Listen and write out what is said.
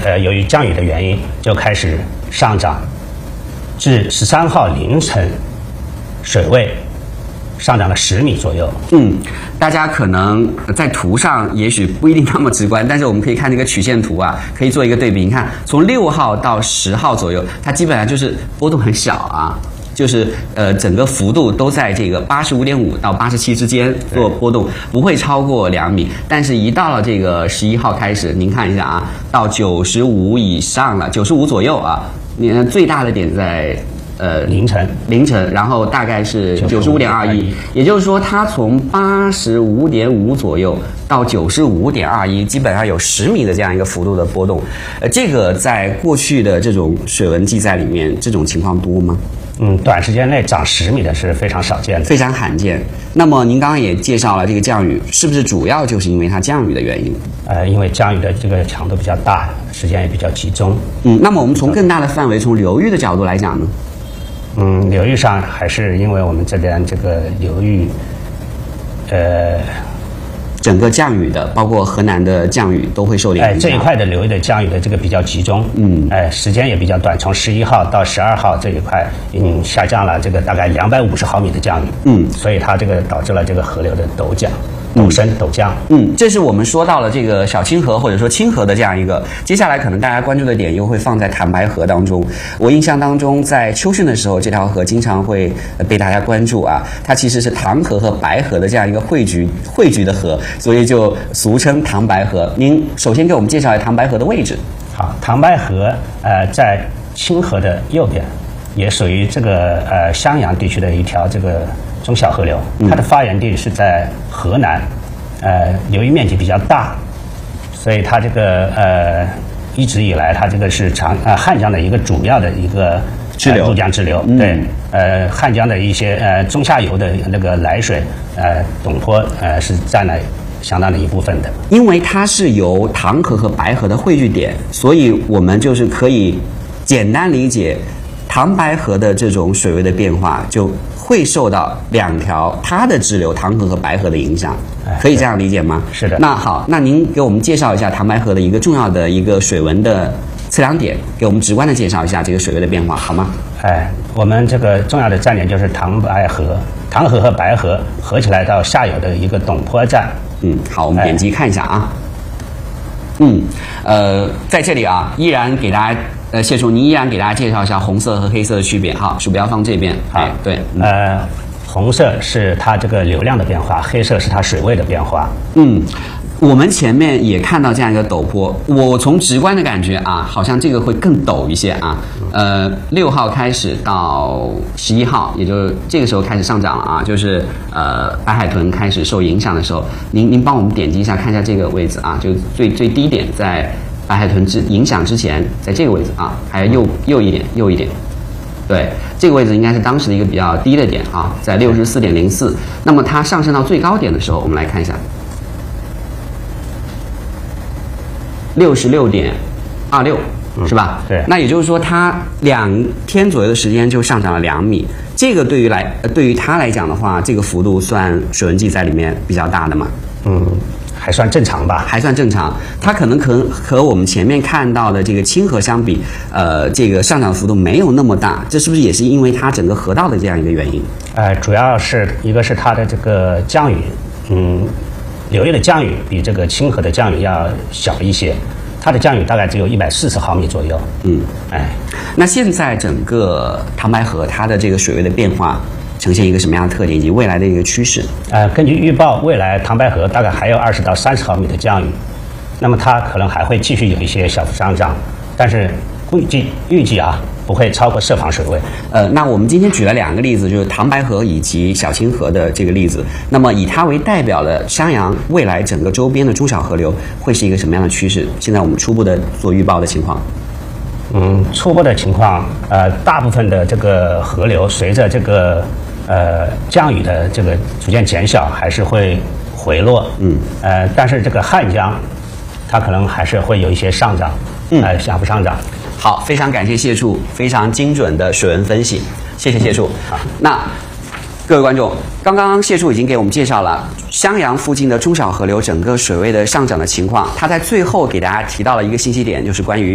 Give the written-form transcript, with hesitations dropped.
由于降雨的原因，就开始上涨，至13号凌晨，水位上涨了10米左右。 大家可能在图上也许不一定那么直观，但是我们可以看这个曲线图啊，可以做一个对比。你看，从6号到10号左右，它基本上就是波动很小啊。就是整个幅度都在这个85.5到87之间做波动，不会超过2米。但是，一到了这个11号开始，您看一下啊，到95以上了，95左右啊，你看最大的点在凌晨，然后大概是95.21，也就是说，它从85.5左右到95.21，基本上有10米的这样一个幅度的波动。这个在过去的这种水文记载里面，这种情况多吗？ 短时间内涨10米的是非常少见的， 非常罕见。那么您刚刚也介绍了这个降雨，是不是主要就是因为它降雨的原因？ 因为降雨的这个强度比较大，时间也比较集中。 那么我们从更大的范围，从流域的角度来讲呢？ 流域上还是因为我们这边这个流域， 整个降雨的，包括河南的降雨都会受点影响。 这一块的流域的降雨的这个比较集中，时间也比较短，从11号到12号这一块已经下降了这个大概250毫米的降雨，所以它这个导致了这个河流的陡降。陡升陡降， 这是我们说到了这个小清河或者说清河的这样一个。接下来可能大家关注的点又会放在唐白河当中。我印象当中，在秋汛的时候，这条河经常会被大家关注啊。它其实是唐河和白河的这样一个汇聚的河，所以就俗称唐白河。您首先给我们介绍一下唐白河的位置。 好，唐白河在清河的右边，也属于这个襄阳地区的一条这个中小河流，它的发源地是在河南，流域面积比较大，所以它这个一直以来它这个是汉江的一个主要的一个入江支流。对，汉江的一些中下游的那个来水，陡坡是占了相当的一部分的。 因为它是由唐河和白河的汇聚点，所以我们就是可以简单理解，唐白河的这种水位的变化就会受到两条它的支流唐河和白河的影响，可以这样理解吗？ 是的。 那好，那您给我们介绍一下唐白河的一个重要的一个水文的测量点，给我们直观的介绍一下这个水位的变化，好吗？ 我们这个重要的站点就是唐河和白河合起来到下游的一个陡坡站。 好，我们点击看一下啊。在这里啊，依然给大家谢叔，您依然给大家介绍一下红色和黑色的区别哈，鼠标放这边。对， 红色是它这个流量的变化，黑色是它水位的变化。 我们前面也看到这样一个陡坡，我从直观的感觉啊，好像这个会更陡一些啊。6号开始到11号，也就是这个时候开始上涨了啊，就是白海豚开始受影响的时候，您帮我们点击一下，看一下这个位置啊，就最低点在白海豚影响之前，在这个位置啊，还有右一点。对，这个位置应该是当时的一个比较低的点啊，在64.04。那么它上升到最高点的时候，我们来看一下。66.26，是吧？ 对。 那也就是说，它2天左右的时间就上涨了2米。这个对于它来讲的话，这个幅度算水文记载里面比较大的嘛？ 还算正常吧？ 还算正常。它可能和我们前面看到的这个清河相比，这个上涨幅度没有那么大。这是不是也是因为它整个河道的这样一个原因？ 主要是一个是它的这个降雨，流域的降雨比这个清河的降雨要小一些，它的降雨大概只有140毫米左右。 那现在整个唐白河它的这个水位的变化呈现一个什么样的特点，以及未来的一个趋势？ 根据预报，未来唐白河大概还有20到30毫米的降雨，那么它可能还会继续有一些小幅上涨，但是预计啊不会超过设防水位。 那我们今天举了2个例子，就是唐白河以及小清河的这个例子。那么以它为代表的襄阳未来整个周边的中小河流会是一个什么样的趋势？现在我们初步的做预报的情况。 初步的情况，大部分的这个河流随着这个降雨的这个逐渐减小，还是会回落。但是这个汉江，它可能还是会有一些上涨，小幅上涨。 好，非常感谢谢处非常精准的水文分析，谢谢谢处。那各位观众，刚刚谢处已经给我们介绍了襄阳附近的中小河流整个水位的上涨的情况，他在最后给大家提到了一个信息点，就是关于